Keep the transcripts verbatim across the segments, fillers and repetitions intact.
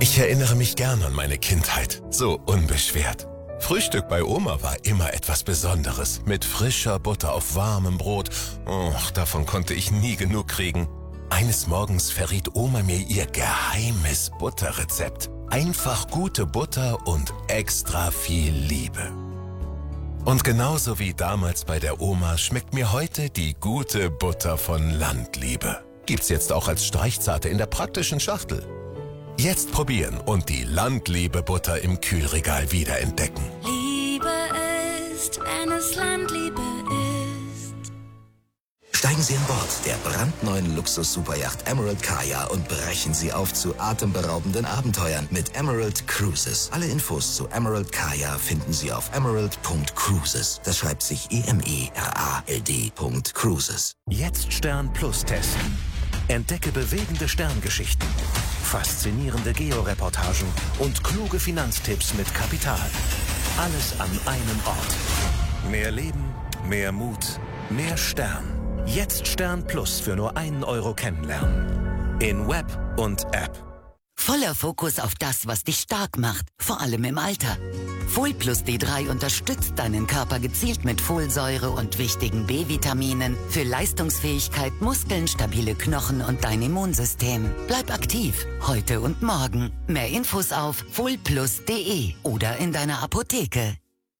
Ich erinnere mich gern an meine Kindheit, so unbeschwert. Frühstück bei Oma war immer etwas Besonderes, mit frischer Butter auf warmem Brot. Och, davon konnte ich nie genug kriegen. Eines Morgens verriet Oma mir ihr geheimes Butterrezept. Einfach gute Butter und extra viel Liebe. Und genauso wie damals bei der Oma schmeckt mir heute die gute Butter von Landliebe. Gibt's jetzt auch als Streichzarte in der praktischen Schachtel. Jetzt probieren und die Landliebe-Butter im Kühlregal wiederentdecken. Liebe ist, wenn es Landliebe ist. Steigen Sie an Bord der brandneuen Luxus-Superyacht Emerald Kaya und brechen Sie auf zu atemberaubenden Abenteuern mit Emerald Cruises. Alle Infos zu Emerald Kaya finden Sie auf emerald Punkt cruises. Das schreibt sich E M E R A L D Punkt Cruises. Jetzt Stern Plus testen. Entdecke bewegende Sterngeschichten, faszinierende Georeportagen und kluge Finanztipps mit Kapital. Alles an einem Ort. Mehr Leben, mehr Mut, mehr Stern. Jetzt Stern Plus für nur einen Euro kennenlernen. In Web und App. Voller Fokus auf das, was dich stark macht, vor allem im Alter. Fol Plus D drei unterstützt deinen Körper gezielt mit Folsäure und wichtigen B-Vitaminen für Leistungsfähigkeit, Muskeln, stabile Knochen und dein Immunsystem. Bleib aktiv, heute und morgen. Mehr Infos auf fol plus punkt de oder in deiner Apotheke.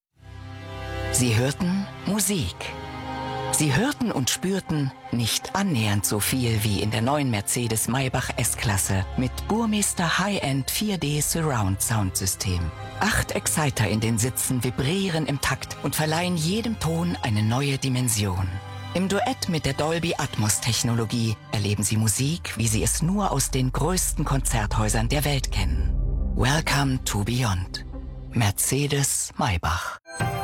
Sie hörten Musik. Sie hörten und spürten nicht annähernd so viel wie in der neuen Mercedes Maybach S-Klasse mit Burmester High-End vier D Surround Sound System. Acht Exciter in den Sitzen vibrieren im Takt und verleihen jedem Ton eine neue Dimension. Im Duett mit der Dolby Atmos Technologie erleben Sie Musik, wie Sie es nur aus den größten Konzerthäusern der Welt kennen. Welcome to Beyond. Mercedes Maybach.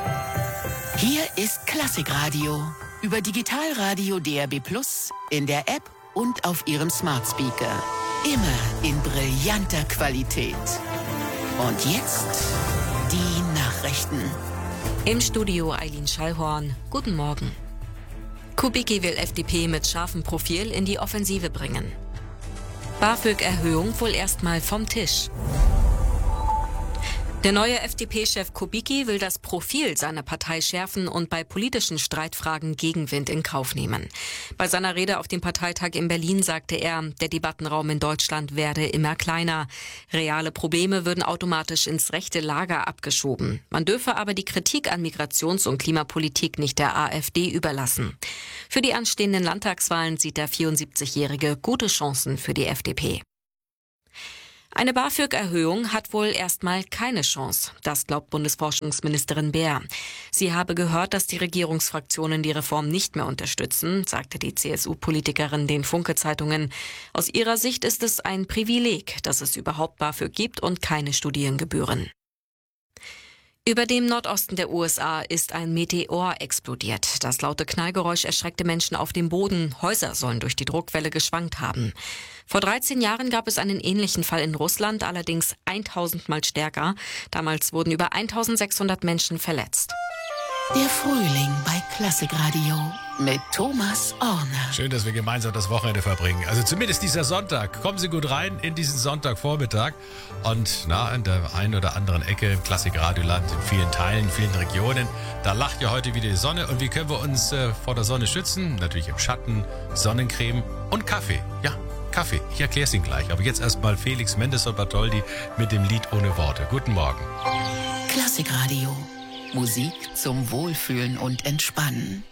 Hier ist Klassikradio. Über Digitalradio D A B Plus, in der App und auf Ihrem Smart Speaker. Immer in brillanter Qualität. Und jetzt die Nachrichten. Im Studio Eileen Schallhorn. Guten Morgen. Kubicki will F D P mit scharfem Profil in die Offensive bringen. BAföG-Erhöhung wohl erstmal vom Tisch. Der neue F D P-Chef Kubicki will das Profil seiner Partei schärfen und bei politischen Streitfragen Gegenwind in Kauf nehmen. Bei seiner Rede auf dem Parteitag in Berlin sagte er, der Debattenraum in Deutschland werde immer kleiner. Reale Probleme würden automatisch ins rechte Lager abgeschoben. Man dürfe aber die Kritik an Migrations- und Klimapolitik nicht der AfD überlassen. Für die anstehenden Landtagswahlen sieht der vierundsiebzigjährige gute Chancen für die F D P. Eine BAföG-Erhöhung hat wohl erstmal keine Chance. Das glaubt Bundesforschungsministerin Baer. Sie habe gehört, dass die Regierungsfraktionen die Reform nicht mehr unterstützen, sagte die C S U-Politikerin den Funke-Zeitungen. Aus ihrer Sicht ist es ein Privileg, dass es überhaupt BAföG gibt und keine Studiengebühren. Über dem Nordosten der U S A ist ein Meteor explodiert. Das laute Knallgeräusch erschreckte Menschen auf dem Boden. Häuser sollen durch die Druckwelle geschwankt haben. Vor dreizehn Jahren gab es einen ähnlichen Fall in Russland, allerdings tausendmal stärker. Damals wurden über eintausendsechshundert Menschen verletzt. Der Frühling bei Klassikradio mit Thomas Orner. Schön, dass wir gemeinsam das Wochenende verbringen. Also zumindest dieser Sonntag. Kommen Sie gut rein in diesen Sonntagvormittag. Und na, an der einen oder anderen Ecke im Klassikradioland, in vielen Teilen, in vielen Regionen, da lacht ja heute wieder die Sonne. Und wie können wir uns äh, vor der Sonne schützen? Natürlich im Schatten, Sonnencreme und Kaffee. Ja, Kaffee. Ich erkläre es Ihnen gleich. Aber jetzt erstmal Felix Mendelssohn-Bartholdy mit dem Lied Ohne Worte. Guten Morgen. Klassikradio. Musik zum Wohlfühlen und Entspannen.